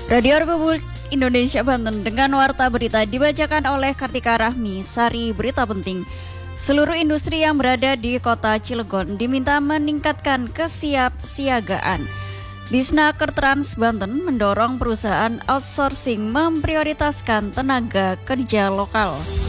Radio Republik Indonesia Banten dengan warta berita dibacakan oleh Kartika Rahmi. Sari berita penting. Seluruh industri yang berada di kota Cilegon diminta meningkatkan kesiapsiagaan. Disnaker Trans Banten mendorong perusahaan outsourcing memprioritaskan tenaga kerja lokal.